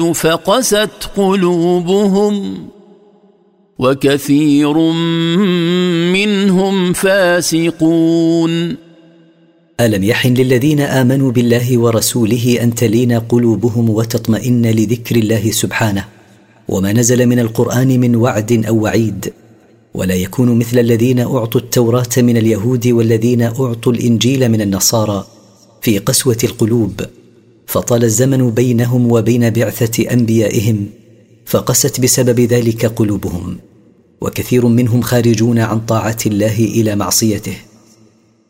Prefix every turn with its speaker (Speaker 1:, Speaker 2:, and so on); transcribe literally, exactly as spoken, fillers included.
Speaker 1: فقست قلوبهم وكثير منهم فاسقون.
Speaker 2: ألم يحن للذين آمنوا بالله ورسوله أن تلين قلوبهم وتطمئن لذكر الله سبحانه وما نزل من القرآن من وعد أو وعيد، ولا يكونوا مثل الذين أعطوا التوراة من اليهود والذين أعطوا الإنجيل من النصارى في قسوة القلوب، فطال الزمن بينهم وبين بعثة أنبيائهم فقست بسبب ذلك قلوبهم، وكثير منهم خارجون عن طاعة الله إلى معصيته.